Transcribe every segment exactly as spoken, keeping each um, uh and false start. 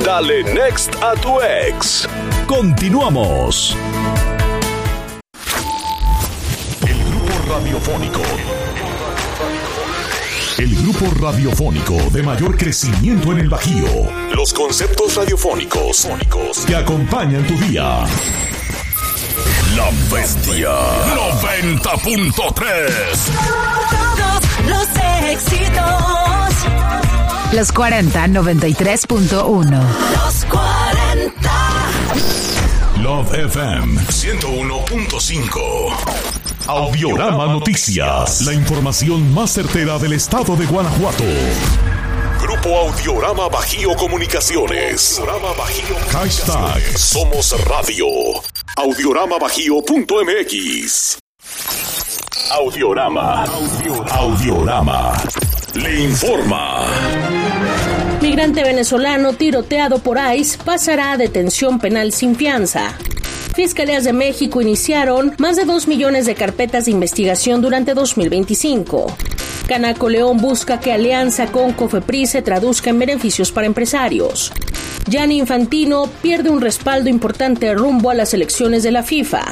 Dale next a tu ex. Continuamos. El grupo radiofónico. El grupo radiofónico de mayor crecimiento en el Bajío. Los conceptos radiofónicos que acompañan tu día. La Bestia noventa punto tres. Todos los éxitos. Los cuarenta, noventa y tres punto uno. Los cuarenta. Love F M ciento uno punto cinco. Audiorama Noticias. La información más certera del estado de Guanajuato. Grupo Audiorama Bajío Comunicaciones. Audiorama Bajío. Hashtag Somos Radio. Audiorama Bajío punto M X. Audiorama. Audiorama. Le informa. Migrante venezolano tiroteado por I C E pasará a detención penal sin fianza. Fiscalías de México iniciaron más de dos millones de carpetas de investigación durante dos mil veinticinco. Canaco León busca que alianza con Cofepris se traduzca en beneficios para empresarios. Gianni Infantino pierde un respaldo importante rumbo a las elecciones de la FIFA.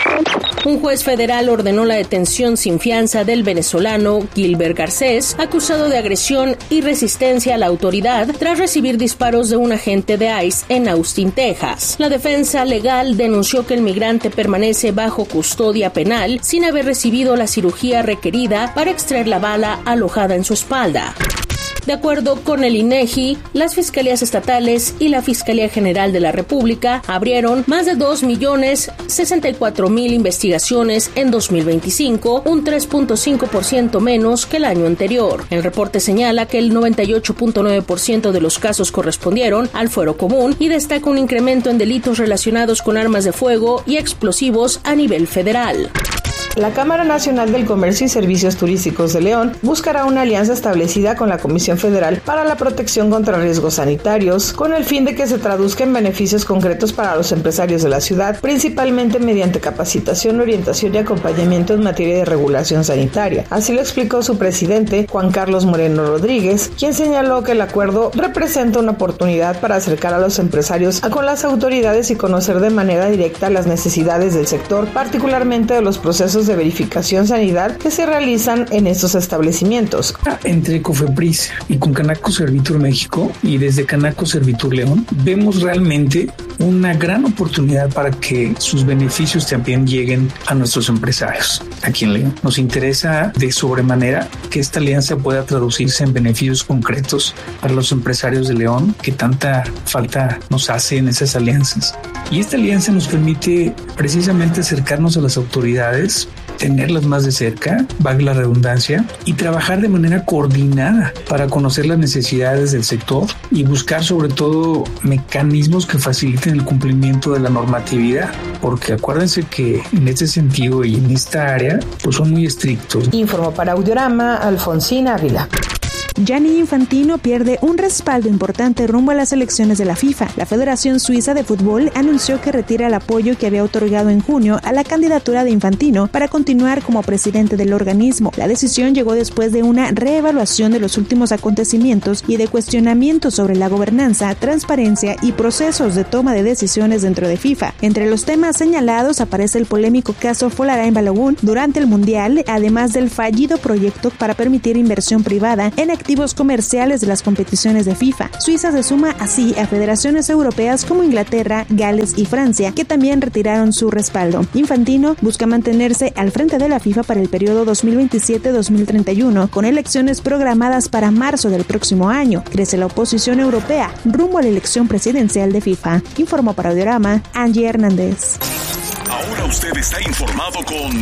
Un juez federal ordenó la detención sin fianza del venezolano Gilbert Garcés, acusado de agresión y resistencia a la autoridad tras recibir disparos de un agente de I C E en Austin, Texas. La defensa legal denunció que el migrante permanece bajo custodia penal sin haber recibido la cirugía requerida para extraer la bala alojada en su espalda. De acuerdo con el INEGI, las fiscalías estatales y la Fiscalía General de la República abrieron más de dos millones sesenta y cuatro mil investigaciones en dos mil veinticinco, un tres punto cinco por ciento menos que el año anterior. El reporte señala que el noventa y ocho punto nueve por ciento de los casos correspondieron al fuero común y destaca un incremento en delitos relacionados con armas de fuego y explosivos a nivel federal. La Cámara Nacional del Comercio y Servicios Turísticos de León buscará una alianza establecida con la Comisión Federal para la Protección contra Riesgos Sanitarios, con el fin de que se traduzca en beneficios concretos para los empresarios de la ciudad, principalmente mediante capacitación, orientación y acompañamiento en materia de regulación sanitaria. Así lo explicó su presidente, Juan Carlos Moreno Rodríguez, quien señaló que el acuerdo representa una oportunidad para acercar a los empresarios con las autoridades y conocer de manera directa las necesidades del sector, particularmente de los procesos de verificación sanidad que se realizan en estos establecimientos. Entre Cofepris y con Canaco Servitur México y desde Canaco Servitur León vemos realmente una gran oportunidad para que sus beneficios también lleguen a nuestros empresarios aquí en León. Nos interesa de sobremanera que esta alianza pueda traducirse en beneficios concretos para los empresarios de León, que tanta falta nos hace en esas alianzas. Y esta alianza nos permite precisamente acercarnos a las autoridades, tenerlas más de cerca, valga la redundancia, y trabajar de manera coordinada para conocer las necesidades del sector y buscar sobre todo mecanismos que faciliten el cumplimiento de la normatividad, porque acuérdense que en este sentido y en esta área pues son muy estrictos. Informó para Audiorama Alfonsina Ávila. Gianni Infantino pierde un respaldo importante rumbo a las elecciones de la FIFA. La Federación Suiza de Fútbol anunció que retira el apoyo que había otorgado en junio a la candidatura de Infantino para continuar como presidente del organismo. La decisión llegó después de una reevaluación de los últimos acontecimientos y de cuestionamientos sobre la gobernanza, transparencia y procesos de toma de decisiones dentro de FIFA. Entre los temas señalados aparece el polémico caso Volkswagen Balogun durante el Mundial, además del fallido proyecto para permitir inversión privada en activos comerciales de las competiciones de FIFA. Suiza se suma así a federaciones europeas como Inglaterra, Gales y Francia, que también retiraron su respaldo. Infantino busca mantenerse al frente de la FIFA para el periodo dos mil veintisiete a dos mil treinta y uno, con elecciones programadas para marzo del próximo año. Crece la oposición europea rumbo a la elección presidencial de FIFA. Informó para Audiorama Angie Hernández. Ahora usted está informado con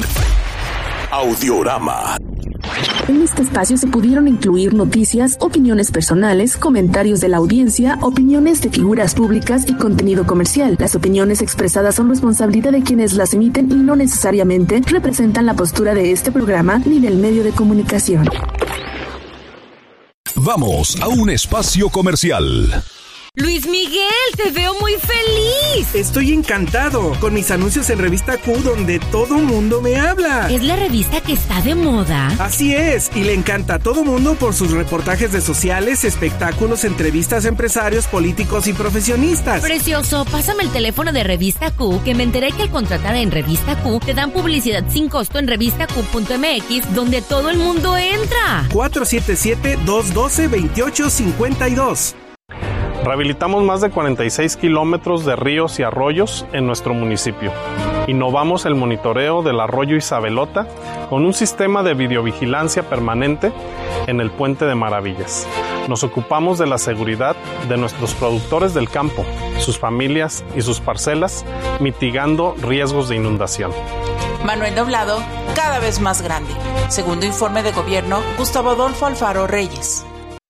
Audiorama. En este espacio se pudieron incluir noticias, opiniones personales, comentarios de la audiencia, opiniones de figuras públicas y contenido comercial. Las opiniones expresadas son responsabilidad de quienes las emiten y no necesariamente representan la postura de este programa ni del medio de comunicación. Vamos a un espacio comercial. Luis Miguel, te veo muy feliz. Estoy encantado con mis anuncios en Revista Q, donde todo mundo me habla. ¿Es la revista que está de moda? Así es, y le encanta a todo mundo por sus reportajes de sociales, espectáculos, entrevistas a empresarios, políticos y profesionistas. Precioso, pásame el teléfono de Revista Q, que me enteré que al contratar en Revista Q te dan publicidad sin costo en revista q punto m x, donde todo el mundo entra. cuatro siete siete, dos uno dos, dos ocho cinco dos. Rehabilitamos más de cuarenta y seis kilómetros de ríos y arroyos en nuestro municipio. Innovamos el monitoreo del arroyo Isabelota con un sistema de videovigilancia permanente en el Puente de Maravillas. Nos ocupamos de la seguridad de nuestros productores del campo, sus familias y sus parcelas, mitigando riesgos de inundación. Manuel Doblado, cada vez más grande. Segundo informe de gobierno, Gustavo Adolfo Alfaro Reyes.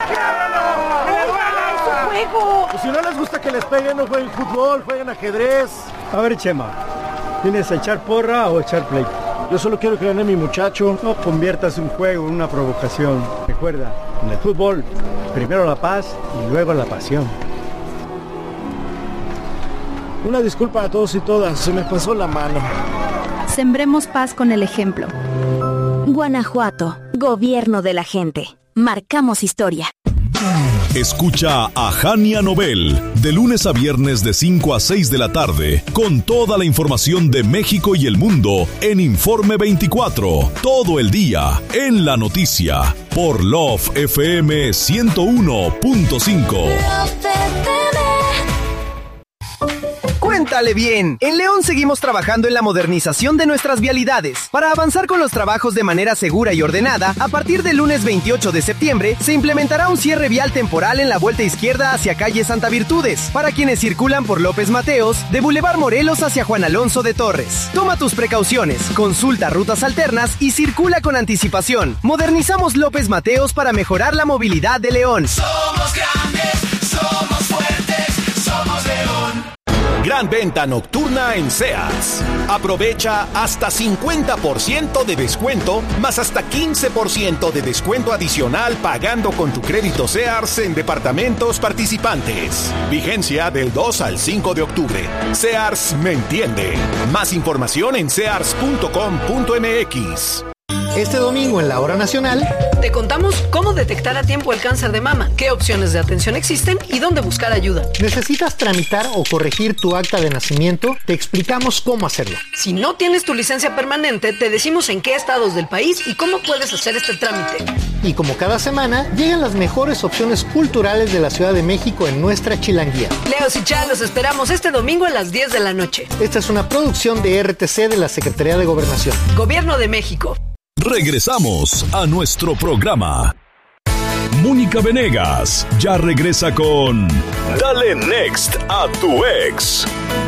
Pues si no les gusta que les peguen, no jueguen fútbol, jueguen ajedrez. A ver, Chema, ¿vienes a echar porra o echar pleito? Yo solo quiero que gane mi muchacho. No conviertas un juego en una provocación. Recuerda, en el fútbol, primero la paz y luego la pasión. Una disculpa a todos y todas, se me pasó la mano. Sembremos paz con el ejemplo. Guanajuato, gobierno de la gente. Marcamos historia. Escucha a Jania Nobel de lunes a viernes de cinco a seis de la tarde con toda la información de México y el mundo en Informe veinticuatro, todo el día en la noticia por Love F M ciento uno punto cinco. Cuéntale bien. En León seguimos trabajando en la modernización de nuestras vialidades. Para avanzar con los trabajos de manera segura y ordenada, a partir del lunes veintiocho de septiembre se implementará un cierre vial temporal en la vuelta izquierda hacia calle Santa Virtudes, para quienes circulan por López Mateos, de Boulevard Morelos hacia Juan Alonso de Torres. Toma tus precauciones, consulta rutas alternas y circula con anticipación. Modernizamos López Mateos para mejorar la movilidad de León. Somos grandes, somos fuertes, somos León. Gran venta nocturna en Sears. Aprovecha hasta cincuenta por ciento de descuento, más hasta quince por ciento de descuento adicional pagando con tu crédito Sears en departamentos participantes. Vigencia del dos al cinco de octubre. Sears me entiende. Más información en sears punto com punto m x. Este domingo en la Hora Nacional te contamos cómo detectar a tiempo el cáncer de mama, qué opciones de atención existen y dónde buscar ayuda. ¿Necesitas tramitar o corregir tu acta de nacimiento? Te explicamos cómo hacerlo. Si no tienes tu licencia permanente, te decimos en qué estados del país y cómo puedes hacer este trámite. Y como cada semana, llegan las mejores opciones culturales de la Ciudad de México en nuestra Chilanguía. Leos y Chá, los esperamos este domingo a las diez de la noche. Esta es una producción de R T C de la Secretaría de Gobernación. Gobierno de México. Regresamos a nuestro programa. Mónica Venegas ya regresa con Dale Next a tu ex.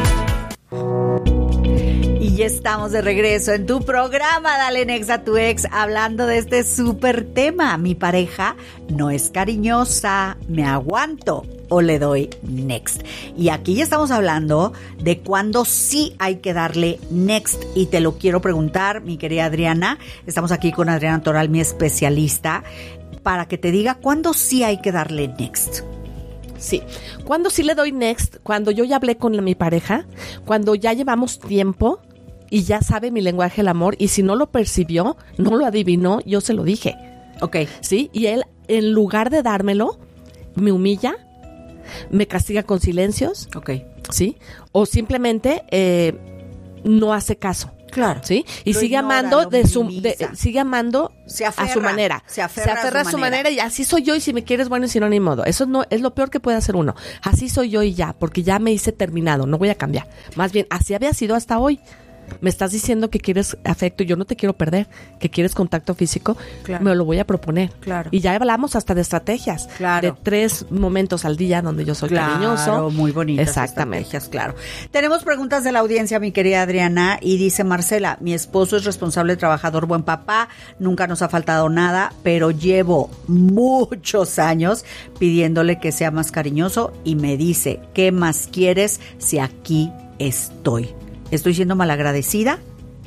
Y ya estamos de regreso en tu programa Dale Next a tu ex, hablando de este súper tema. Mi pareja no es cariñosa, me aguanto o le doy next. Y aquí ya estamos hablando de cuándo sí hay que darle next. Y te lo quiero preguntar, mi querida Adriana. Estamos aquí con Adriana Toral, mi especialista, para que te diga cuándo sí hay que darle next. Sí, cuando sí le doy next, cuando yo ya hablé con mi pareja, cuando ya llevamos tiempo y ya sabe mi lenguaje del amor, y si no lo percibió, no lo adivinó, yo se lo dije. Ok. Sí, y él, en lugar de dármelo, me humilla, me castiga con silencios. Ok. Sí, o simplemente eh, no hace caso. Claro. ¿Sí? Y lo sigue ignora, amando de su minimiza. de, sigue amando se aferra, a su manera. Se aferra, se aferra a, su, a su manera. manera y así soy yo, y si me quieres bueno y si no ni modo. Eso no es lo peor que puede hacer uno. Así soy yo y ya, porque ya me hice terminado, no voy a cambiar. Más bien, así había sido hasta hoy. Me estás diciendo que quieres afecto y yo no te quiero perder, que quieres contacto físico, claro. Me lo voy a proponer. Claro. Y ya hablamos hasta de estrategias, claro. De tres momentos al día donde yo soy claro, cariñoso. Muy bonitas. Exactamente. Claro. Tenemos preguntas de la audiencia, mi querida Adriana, y dice Marcela: mi esposo es responsable, trabajador, buen papá, nunca nos ha faltado nada, pero llevo muchos años pidiéndole que sea más cariñoso y me dice: ¿qué más quieres si aquí estoy? ¿Estoy siendo malagradecida?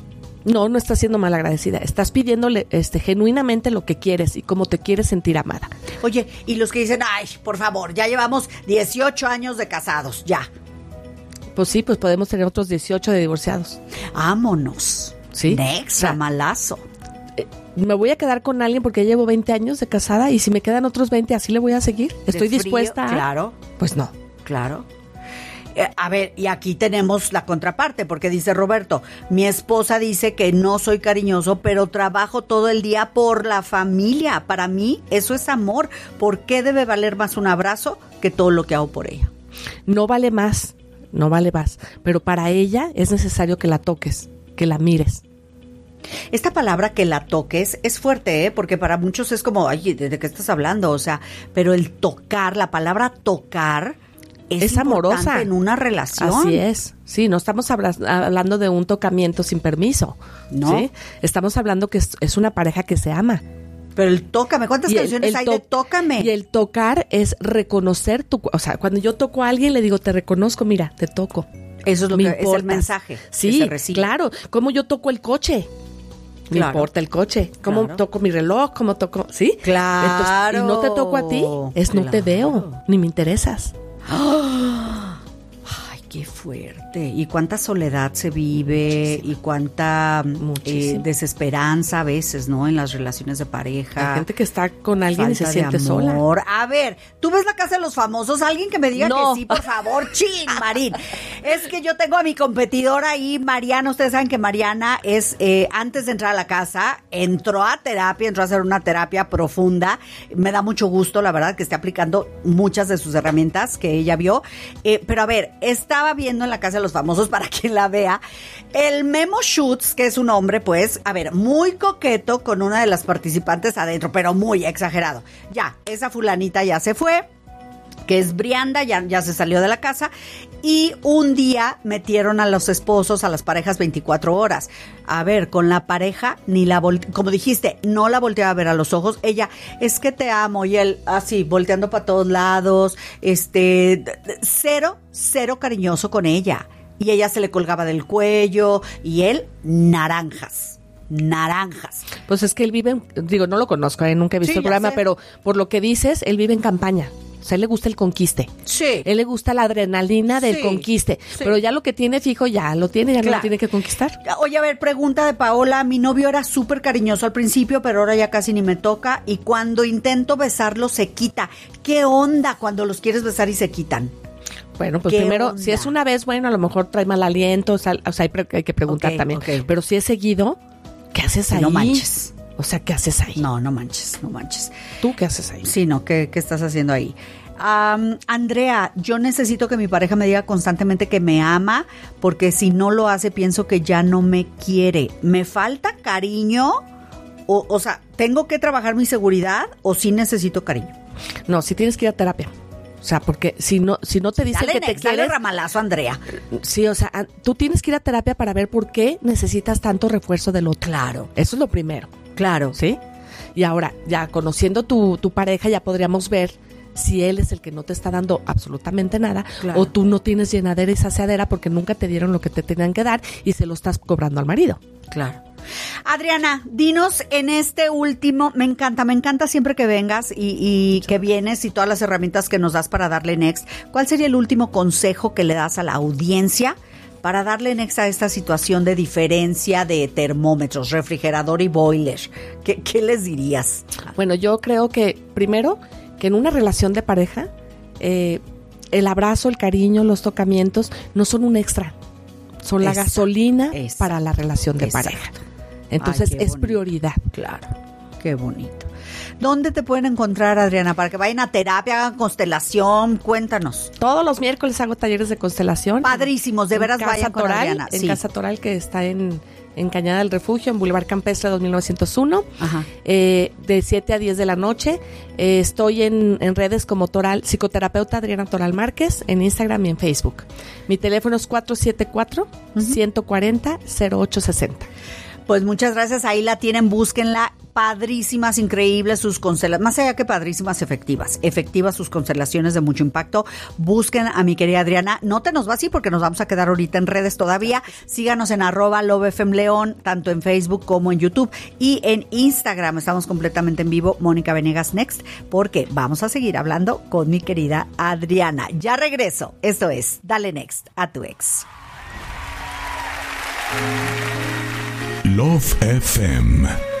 No, no estás siendo malagradecida. Estás pidiéndole este, genuinamente lo que quieres y cómo te quieres sentir amada. Oye, y los que dicen, ay, por favor, ya llevamos dieciocho años de casados, ya. Pues sí, pues podemos tener otros dieciocho de divorciados. Vámonos. Sí. Next, ramalazo. Me voy a quedar con alguien porque ya llevo veinte años de casada y si me quedan otros veinte, ¿así le voy a seguir? ¿Estoy frío, dispuesta a...? Claro. Pues no. Claro. Eh, a ver, y aquí tenemos la contraparte, porque dice Roberto, mi esposa dice que no soy cariñoso, pero trabajo todo el día por la familia. Para mí, eso es amor. ¿Por qué debe valer más un abrazo que todo lo que hago por ella? No vale más, no vale más. Pero para ella es necesario que la toques, que la mires. Esta palabra que la toques es fuerte, ¿eh? Porque para muchos es como, ay, ¿de qué estás hablando? O sea, pero el tocar, la palabra tocar... Es, es amorosa en una relación. Así es. Sí, no estamos habla- hablando de un tocamiento sin permiso. No. ¿Sí? Estamos hablando que es, es una pareja que se ama. Pero el tócame, ¿cuántas Y el- canciones el hay to- de tócame? Y el tocar es reconocer tu... O sea, cuando yo toco a alguien le digo, te reconozco, mira, te toco. Eso es lo Me que es el importas. mensaje. Sí, que se recibe. claro. Como yo toco el coche. Me Claro. importa el coche. Cómo Claro. toco mi reloj, cómo toco... ¿Sí? Claro. Entonces, y no te toco a ti, es no te veo, ni me interesas. Ay, qué fuerte. Y cuánta soledad se vive. Muchísimo. Y cuánta eh, desesperanza a veces, ¿no? En las relaciones de pareja. Hay gente que está con alguien y se Falta siente de sola. amor. A ver, ¿tú ves La Casa de los Famosos? Alguien que me diga No. que sí, por favor. Chin, Marín. Es que yo tengo a mi competidora ahí, Mariana. Ustedes saben que Mariana es, eh, antes de entrar a la casa, entró a terapia, entró a hacer una terapia profunda. Me da mucho gusto, la verdad, que esté aplicando muchas de sus herramientas que ella vio. Eh, pero a ver, estaba viendo en La Casa de los Famosos, para quien la vea, el Memo Schutz, que es un hombre, pues, a ver, muy coqueto con una de las participantes adentro, pero muy exagerado. Ya, esa fulanita ya se fue, que es Brianda, ya, ya se salió de la casa, y un día metieron a los esposos, a las parejas veinticuatro horas. A ver, con la pareja, ni la volte- como dijiste, no la volteaba a ver a los ojos. Ella, es que te amo, y él así, volteando para todos lados, este, d- d- cero, cero cariñoso con ella. Y ella se le colgaba del cuello, y él, naranjas. Naranjas. Pues es que él vive, en- digo, no lo conozco, ¿eh? Nunca he visto Sí, el ya programa, sé. pero por lo que dices, él vive en campaña. O sea, a él le gusta el conquiste. Sí. Él le gusta la adrenalina del Sí, conquiste. sí. Pero ya lo que tiene fijo, ya lo tiene, ya no Claro. lo tiene que conquistar. Oye, a ver, pregunta de Paola. Mi novio era súper cariñoso al principio, pero ahora ya casi ni me toca. Y cuando intento besarlo, se quita. ¿Qué onda cuando los quieres besar y se quitan? Bueno, pues ¿Qué primero, onda? si es una vez, bueno, a lo mejor trae mal aliento, o sea, o sea, hay, pre- hay que preguntar Ok, también. ok. Pero si es seguido, ¿qué haces ahí? No manches. O sea, ¿qué haces ahí? No, no manches, no manches. ¿Tú qué haces ahí? Sí, no, ¿qué, qué estás haciendo ahí? Am, Andrea, yo necesito que mi pareja me diga constantemente que me ama, porque si no lo hace pienso que ya no me quiere. ¿Me falta cariño? O, o sea, ¿tengo que trabajar mi seguridad o sí necesito cariño? No, si tienes que ir a terapia. O sea, porque si no, si no te dicen Dale, que te next, dale quieres, ramalazo, Andrea. sí, o sea, a- tú tienes que ir a terapia para ver por qué necesitas tanto refuerzo del otro. Claro. Eso es lo primero. Claro. ¿Sí? Y ahora, ya conociendo tu, tu pareja, ya podríamos ver si él es el que no te está dando absolutamente nada, Claro. o tú no tienes llenadera y saciadera porque nunca te dieron lo que te tenían que dar y se lo estás cobrando al marido. Claro. Adriana, dinos en este último, me encanta, me encanta siempre que vengas y, y que vienes y todas las herramientas que nos das para darle next. ¿Cuál sería el último consejo que le das a la audiencia para darle next a esta situación de diferencia de termómetros, refrigerador y boiler? ¿Qué, qué les dirías? Bueno, yo creo que primero, que en una relación de pareja, eh, el abrazo, el cariño, los tocamientos no son un extra, son la Exacto, gasolina exacto, para la relación de exacto. pareja. Entonces Ay, qué es bonito. prioridad. Claro, qué bonito. ¿Dónde te pueden encontrar, Adriana? Para que vayan a terapia, hagan constelación, cuéntanos. Todos los miércoles hago talleres de constelación. Padrísimos, de En veras Casa vayan con Toral, Adriana. En Sí. Casa Toral, que está en, en Cañada del Refugio, en Boulevard Campestre dos mil novecientos uno, Ajá. eh, de siete a diez de la noche. Eh, estoy en, en redes como Toral, psicoterapeuta Adriana Toral Márquez, en Instagram y en Facebook. Mi teléfono es cuatro siete cuatro, uno cuatro cero, cero ocho seis cero. Pues muchas gracias, ahí la tienen, búsquenla. padrísimas, increíbles sus constelaciones, más allá que padrísimas, efectivas, efectivas sus constelaciones de mucho impacto. Busquen a mi querida Adriana. No te nos va así porque nos vamos a quedar ahorita en redes todavía. Síganos en arroba LoveFMLeón, tanto en Facebook como en YouTube y en Instagram. Estamos completamente en vivo, Mónica Venegas Next, porque vamos a seguir hablando con mi querida Adriana. Ya regreso. Esto es Dale Next a tu ex. Love F M